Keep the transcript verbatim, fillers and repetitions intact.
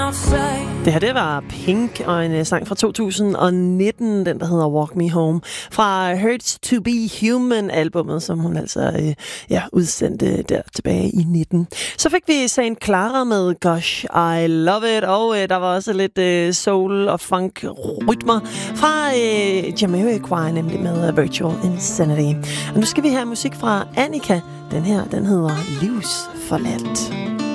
outside. Det her, det var Pink og en sang fra to tusind og nitten, den der hedder Walk Me Home, fra Hurts to Be Human-albummet, som hun altså øh, ja, udsendte der tilbage i nitten. Så fik vi Saint Clara med Gosh, I Love It, og øh, der var også lidt øh, soul og funk-rytmer fra øh, Jamiroquai, nemlig med uh, Virtual Insanity. Og nu skal vi have musik fra Annika. Den her, den hedder Livsforladt.